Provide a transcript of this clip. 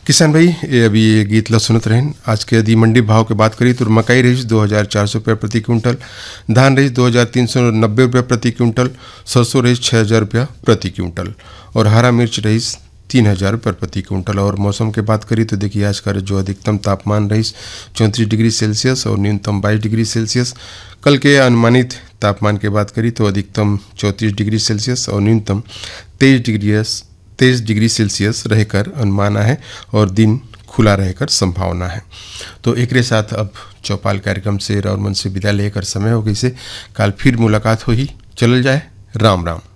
किसान भाई ये अभी ये गीत ला सुनत रहें। आज के यदि मंडी भाव के बात करी तो मकई रही 2,400 रुपये प्रति क्विंटल, धान रही 2,390 रुपये प्रति क्विंटल, सरसों रही 6,000 रुपया प्रति क्विंटल और हरा मिर्च रही 3,000 रुपये प्रति क्विंटल। और मौसम की बात करी तो देखिए आज का जो अधिकतम तापमान रही 34 डिग्री सेल्सियस और न्यूनतम 22 डिग्री सेल्सियस। कल के अनुमानित तापमान की बात करी तो अधिकतम 34 डिग्री सेल्सियस और न्यूनतम 23 डिग्री सेल्सियस रहकर अनुमान है और दिन खुला रहकर संभावना है। तो एक साथ अब चौपाल कार्यक्रम से और मन से विदा लेकर समय हो गई से काल फिर मुलाकात हो ही। चल जाए, राम राम।